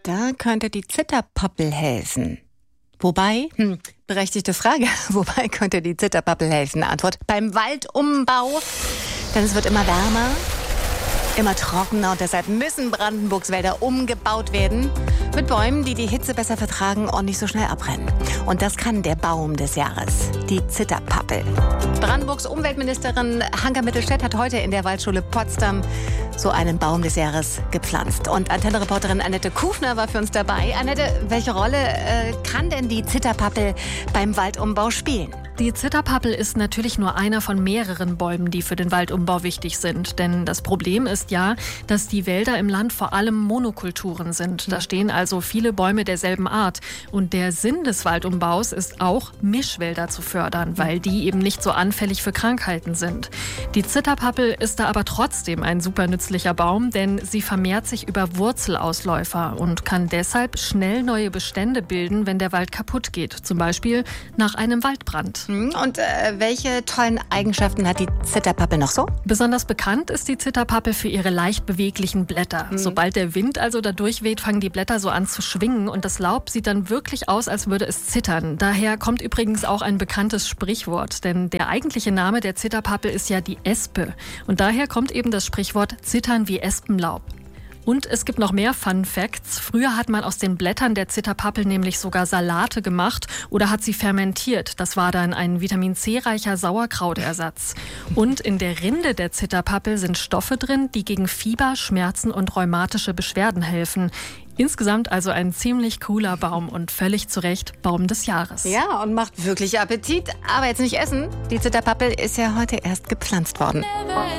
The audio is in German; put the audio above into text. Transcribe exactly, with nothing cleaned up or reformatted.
Wälder könnte die Zitterpappel helfen. Wobei, hm, berechtigte Frage, wobei könnte die Zitterpappel helfen? Antwort, beim Waldumbau. Denn es wird immer wärmer, immer trockener und deshalb müssen Brandenburgs Wälder umgebaut werden. Mit Bäumen, die die Hitze besser vertragen und nicht so schnell abbrennen. Und das kann der Baum des Jahres, die Zitterpappel. Brandenburgs Umweltministerin Hanka Mittelstädt hat heute in der Waldschule Potsdam so einen Baum des Jahres gepflanzt. Und Antenne-Reporterin Annette Kufner war für uns dabei. Annette, welche Rolle äh, kann denn die Zitterpappel beim Waldumbau spielen? Die Zitterpappel ist natürlich nur einer von mehreren Bäumen, die für den Waldumbau wichtig sind. Denn das Problem ist ja, dass die Wälder im Land vor allem Monokulturen sind. Da stehen also viele Bäume derselben Art. Und der Sinn des Waldumbaus ist auch, Mischwälder zu fördern, weil die eben nicht so anfällig für Krankheiten sind. Die Zitterpappel ist da aber trotzdem ein super nützlicher Baum, denn sie vermehrt sich über Wurzelausläufer und kann deshalb schnell neue Bestände bilden, wenn der Wald kaputt geht. Zum Beispiel nach einem Waldbrand. Und äh, welche tollen Eigenschaften hat die Zitterpappel noch so? Besonders bekannt ist die Zitterpappel für ihre leicht beweglichen Blätter. Mhm. Sobald der Wind also da durchweht, fangen die Blätter so an zu schwingen und das Laub sieht dann wirklich aus, als würde es zittern. Daher kommt übrigens auch ein bekanntes Sprichwort, denn der eigentliche Name der Zitterpappel ist ja die Espe. Und daher kommt eben das Sprichwort zittern wie Espenlaub. Und es gibt noch mehr Fun Facts. Früher hat man aus den Blättern der Zitterpappel nämlich sogar Salate gemacht oder hat sie fermentiert. Das war dann ein Vitamin-C-reicher Sauerkrautersatz. Und in der Rinde der Zitterpappel sind Stoffe drin, die gegen Fieber, Schmerzen und rheumatische Beschwerden helfen. Insgesamt also ein ziemlich cooler Baum und völlig zu Recht Baum des Jahres. Ja, und macht wirklich Appetit. Aber jetzt nicht essen. Die Zitterpappel ist ja heute erst gepflanzt worden.